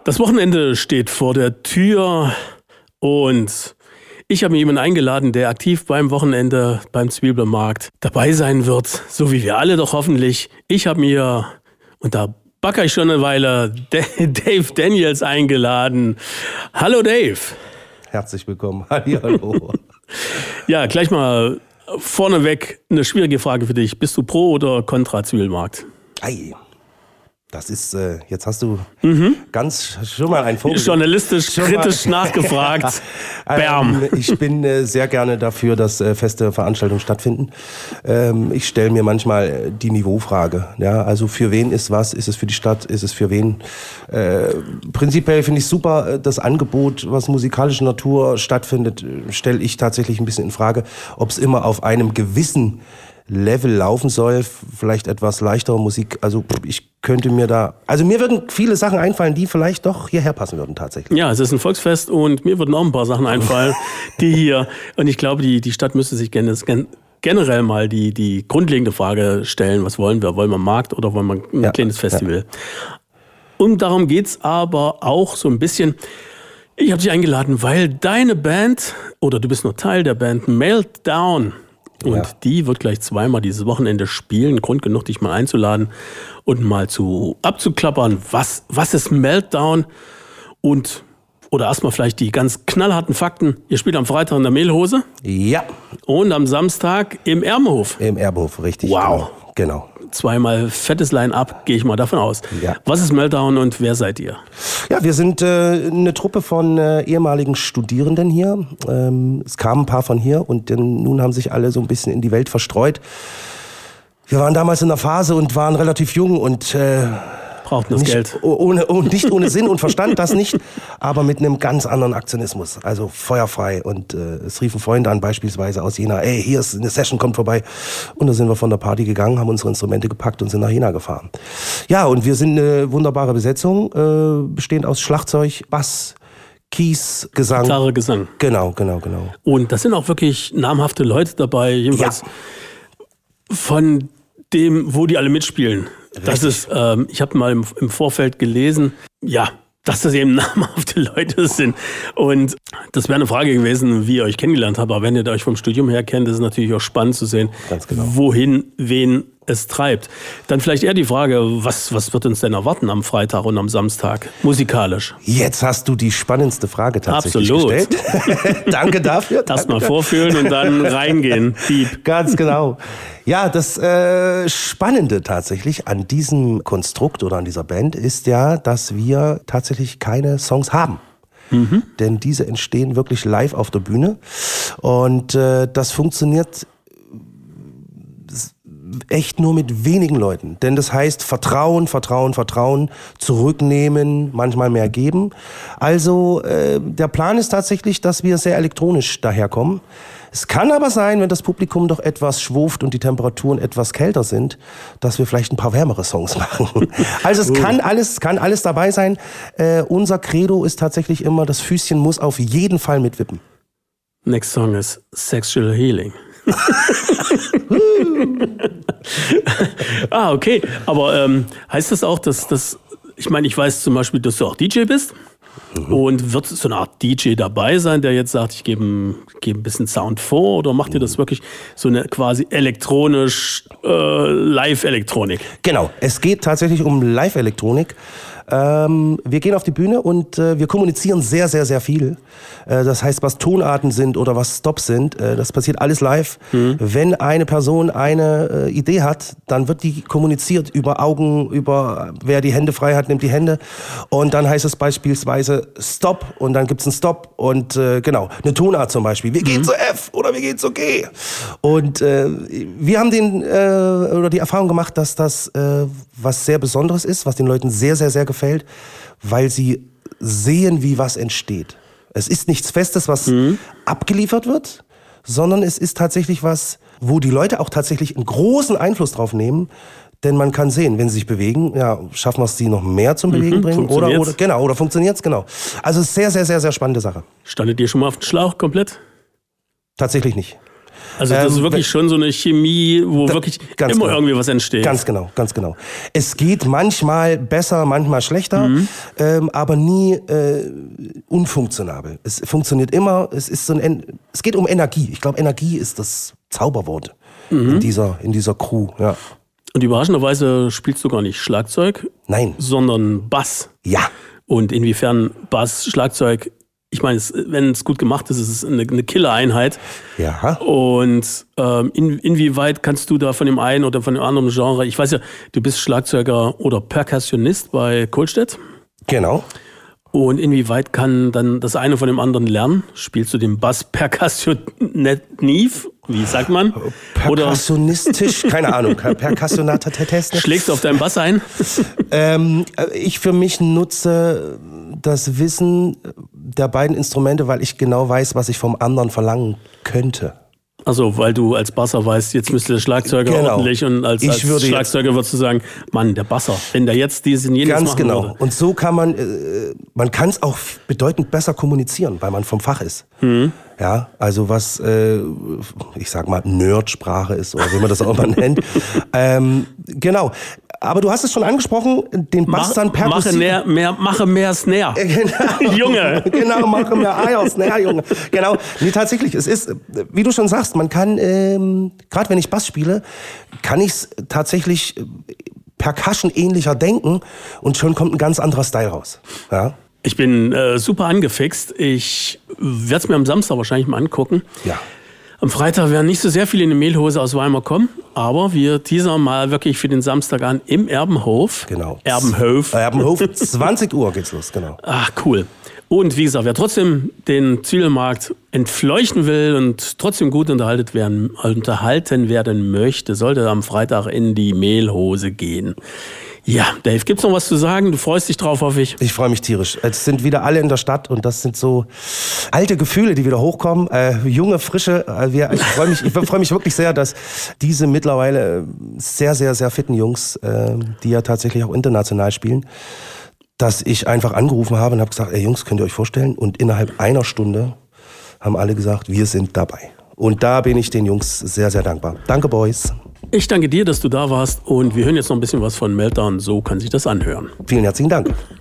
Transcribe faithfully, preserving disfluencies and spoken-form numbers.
Das Wochenende steht vor der Tür und ich habe mir jemanden eingeladen, der aktiv beim Wochenende beim Zwiebelmarkt dabei sein wird, so wie wir alle doch hoffentlich. Ich habe mir, und da backe ich schon eine Weile, Dave Daniels eingeladen. Hallo Dave. Herzlich willkommen. Hallo. Ja, gleich mal vorneweg eine schwierige Frage für dich. Bist du pro oder contra Zwiebelmarkt? Ei. Das ist, äh, jetzt hast du mhm. ganz schon mal ein Vogel. Journalistisch, schon kritisch mal nachgefragt. ähm, ich bin äh, sehr gerne dafür, dass äh, feste Veranstaltungen stattfinden. Ähm, ich stelle mir manchmal die Niveaufrage. Ja? Also für wen ist was? Ist es für die Stadt? Ist es für wen? Äh, prinzipiell finde ich super, das Angebot, was musikalischer Natur stattfindet, stelle ich tatsächlich ein bisschen in Frage, ob es immer auf einem gewissen Level laufen soll, vielleicht etwas leichtere Musik. Also ich könnte mir da, also mir würden viele Sachen einfallen, die vielleicht doch hierher passen würden tatsächlich. Ja, es ist ein Volksfest und mir würden auch ein paar Sachen einfallen, die hier, und ich glaube, die, die Stadt müsste sich gen, gen, generell mal die, die grundlegende Frage stellen, was wollen wir? Wollen wir einen Markt oder wollen wir ein ja, kleines Festival? Ja. Und darum geht's aber auch so ein bisschen. Ich habe dich eingeladen, weil deine Band, oder du bist nur Teil der Band Meltdown, und ja. die wird gleich zweimal dieses Wochenende spielen. Grund genug, dich mal einzuladen und mal zu abzuklappern, was, was ist Meltdown? Und, oder erstmal vielleicht die ganz knallharten Fakten. Ihr spielt am Freitag in der Mehlhose. Ja. Und am Samstag im Erbenhof. Im Erbenhof, richtig. Wow. Genau. genau. Zweimal fettes Line-Up, gehe ich mal davon aus. Ja. Was ist Meltdown und wer seid ihr? Ja, wir sind äh, eine Truppe von äh, ehemaligen Studierenden hier. Ähm, es kamen ein paar von hier und denn, nun haben sich alle so ein bisschen in die Welt verstreut. Wir waren damals in der Phase und waren relativ jung und äh, brauchten das nicht, Geld. Ohne, ohne, nicht ohne Sinn und Verstand, das nicht, aber mit einem ganz anderen Aktionismus, also feuerfrei. Und äh, es riefen Freunde an, beispielsweise aus Jena, ey, hier ist eine Session, kommt vorbei. Und dann sind wir von der Party gegangen, haben unsere Instrumente gepackt und sind nach Jena gefahren. Ja, und wir sind eine wunderbare Besetzung, äh, bestehend aus Schlagzeug, Bass, Keys, Gesang. Gitarre, Gesang. Genau, genau, genau. Und das sind auch wirklich namhafte Leute dabei, jedenfalls ja. von dem, wo die alle mitspielen. Das ist, ähm, ich habe mal im, im Vorfeld gelesen, ja, dass das eben namhafte Leute sind. Und das wäre eine Frage gewesen, wie ihr euch kennengelernt habt. Aber wenn ihr euch vom Studium her kennt, ist es natürlich auch spannend zu sehen, Ganz genau. wohin, wen es treibt. Dann vielleicht eher die Frage, was, was wird uns denn erwarten am Freitag und am Samstag, musikalisch? Jetzt hast du die spannendste Frage tatsächlich Absolut. gestellt. Danke dafür. Erst mal vorfühlen und dann reingehen. Deep. Ganz genau. Ja, das äh, Spannende tatsächlich an diesem Konstrukt oder an dieser Band ist ja, dass wir tatsächlich keine Songs haben. Mhm. Denn diese entstehen wirklich live auf der Bühne. Und äh, das funktioniert echt nur mit wenigen Leuten. Denn das heißt Vertrauen, Vertrauen, Vertrauen, zurücknehmen, manchmal mehr geben. Also äh, der Plan ist tatsächlich, dass wir sehr elektronisch daherkommen. Es kann aber sein, wenn das Publikum doch etwas schwuft und die Temperaturen etwas kälter sind, dass wir vielleicht ein paar wärmere Songs machen. Also es kann alles, kann alles dabei sein. Äh, unser Credo ist tatsächlich immer, das Füßchen muss auf jeden Fall mitwippen. Next song ist Sexual Healing. ah, okay. Aber ähm, heißt das auch, dass das, ich meine, ich weiß zum Beispiel, dass du auch D J bist. Mhm. Und wird so eine Art D J dabei sein, der jetzt sagt, ich gebe geb ein bisschen Sound vor, oder macht ihr das wirklich so eine quasi elektronisch äh, Live-Elektronik? Genau, es geht tatsächlich um Live-Elektronik. Ähm, wir gehen auf die Bühne und äh, wir kommunizieren sehr, sehr, sehr viel. Äh, das heißt, was Tonarten sind oder was Stops sind, äh, das passiert alles live. Mhm. Wenn eine Person eine äh, Idee hat, dann wird die kommuniziert über Augen, über wer die Hände frei hat, nimmt die Hände. Und dann heißt es beispielsweise Stop und dann gibt es einen Stop und äh, genau, eine Tonart zum Beispiel. Wir gehen mhm. zu F oder wir gehen zu G. Und äh, wir haben den, äh, oder die Erfahrung gemacht, dass das äh, was sehr Besonderes ist, was den Leuten sehr, sehr, sehr gefällt. Fällt, weil sie sehen, wie was entsteht. Es ist nichts Festes, was mhm. abgeliefert wird, sondern es ist tatsächlich was, wo die Leute auch tatsächlich einen großen Einfluss drauf nehmen, denn man kann sehen, wenn sie sich bewegen, ja, schaffen wir es, sie noch mehr zum Bewegen mhm, bringen oder, oder genau, oder funktioniert's, genau. Also sehr, sehr, sehr, sehr spannende Sache. Standet ihr schon mal auf den Schlauch komplett? Tatsächlich nicht. Also das ähm, ist wirklich schon so eine Chemie, wo da, wirklich immer genau. irgendwie was entsteht. Ganz genau, ganz genau. Es geht manchmal besser, manchmal schlechter, mhm. ähm, aber nie äh, unfunktionabel. Es funktioniert immer, es, ist so ein, es geht um Energie. Ich glaube, Energie ist das Zauberwort mhm. in, dieser, in dieser Crew. Ja. Und überraschenderweise spielst du gar nicht Schlagzeug, Nein. sondern Bass. Ja. Und inwiefern Bass, Schlagzeug, ich meine, wenn es gut gemacht ist, ist es eine, eine Killer-Einheit. Ja. Und ähm, in, inwieweit kannst du da von dem einen oder von dem anderen Genre, ich weiß ja, du bist Schlagzeuger oder Perkussionist bei Kohlstedt. Genau. Und inwieweit kann dann das eine von dem anderen lernen? Spielst du den Bass perkussioniv? Wie sagt man? Perkussionistisch? Keine Ahnung. Perkussionatest. Schlägst du auf deinen Bass ein? ähm, ich für mich nutze das Wissen der beiden Instrumente, weil ich genau weiß, was ich vom anderen verlangen könnte. Also, weil du als Basser weißt, jetzt müsste der Schlagzeuger genau. ordentlich und als, als Schlagzeuger würdest du sagen, Mann, der Basser, wenn der jetzt diesen jenes Ganz machen genau. würde. Und so kann man, äh, man kann es auch bedeutend besser kommunizieren, weil man vom Fach ist. Mhm. Ja, also was, äh, ich sag mal, Nerdsprache ist oder wie man das auch immer nennt. Ähm, genau. Aber du hast es schon angesprochen, den Bass dann perkussiv. Mache mehr, mehr, mache mehr Snare. Genau. Junge. Genau, mache mehr Eier, Snare, Junge. Genau. Nee, tatsächlich, es ist, wie du schon sagst, man kann, ähm, gerade wenn ich Bass spiele, kann ich es tatsächlich Percussion ähnlicher denken und schon kommt ein ganz anderer Style raus. Ja. Ich bin äh, super angefixt. Ich werde es mir am Samstag wahrscheinlich mal angucken. Ja. Am Freitag werden nicht so sehr viele in eine Mehlhose aus Weimar kommen, aber wir teasern mal wirklich für den Samstag an im Erbenhof. Genau. Erbenhof. Erbenhof, zwanzig Uhr geht's los, genau. Ach, cool. Und wie gesagt, wer trotzdem den Zwiebelmarkt entfleuchten will und trotzdem gut unterhalten werden, unterhalten werden möchte, sollte am Freitag in die Mehlhose gehen. Ja, Dave, gibt's noch was zu sagen? Du freust dich drauf, hoffe ich. Ich freue mich tierisch. Es sind wieder alle in der Stadt und das sind so alte Gefühle, die wieder hochkommen. Äh, junge, frische. Äh, wir, ich freue mich, ich freue mich wirklich sehr, dass diese mittlerweile sehr, sehr, sehr fitten Jungs, äh, die ja tatsächlich auch international spielen, dass ich einfach angerufen habe und habe gesagt, ey Jungs, könnt ihr euch vorstellen? Und innerhalb einer Stunde haben alle gesagt, wir sind dabei. Und da bin ich den Jungs sehr, sehr dankbar. Danke, Boys. Ich danke dir, dass du da warst und wir hören jetzt noch ein bisschen was von Meltdown. So kann sich das anhören. Vielen herzlichen Dank.